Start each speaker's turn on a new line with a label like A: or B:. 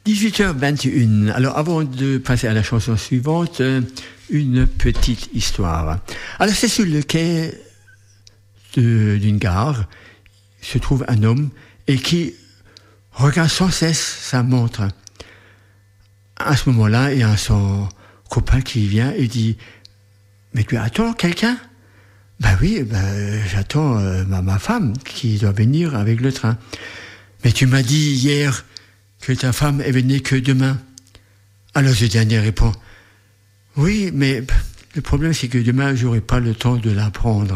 A: 18h21. Alors, avant de passer à la chanson suivante, une petite histoire. Alors, c'est sur le quai d'une gare, se trouve un homme et qui regarde sans cesse sa montre. À ce moment-là, il y a son copain qui vient et dit « Mais tu attends quelqu'un ?» Ben oui, j'attends ma femme qui doit venir avec le train. « Mais tu m'as dit hier que ta femme est venue que demain. » Alors ce dernier répond « Oui, mais le problème c'est que demain, j'aurai pas le temps de la prendre. »